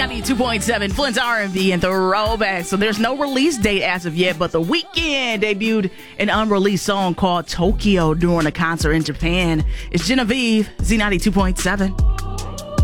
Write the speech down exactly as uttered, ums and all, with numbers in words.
ninety-two point seven, Flint's R and B and Throwback. So there's no release date as of yet, but The Weeknd debuted an unreleased song called Tokyo during a concert in Japan. It's Genevieve, Z ninety-two point seven.